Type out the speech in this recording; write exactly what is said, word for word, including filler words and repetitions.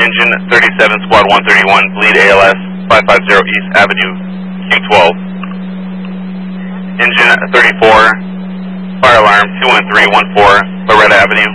Engine thirty-seven, Squad one thirty-one, bleed A L S five five zero East Avenue, Q twelve. Engine thirty-four, fire alarm two one three one four, Loretta Avenue.